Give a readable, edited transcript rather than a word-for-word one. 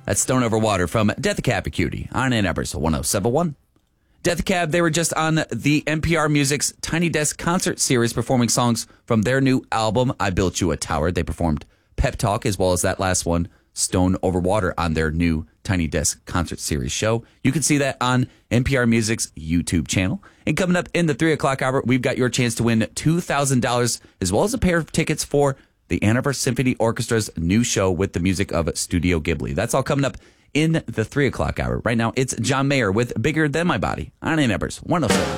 That's Stone Over Water from Death Cab for Cutie on Ann Arbors 1071. Death Cab, they were just on the NPR Music's Tiny Desk concert series performing songs from their new album, I Built You a Tower. They performed Pep Talk as well as that last one, Stone Over Water, on their new Tiny Desk concert series show. You can see that on NPR Music's YouTube channel. And coming up in the 3 o'clock hour, we've got your chance to win $2,000 as well as a pair of tickets for the Ann Arbor Symphony Orchestra's new show with the music of Studio Ghibli. That's all coming up in the 3 o'clock hour. Right now, it's John Mayer with Bigger Than My Body on Ann Arbors 107.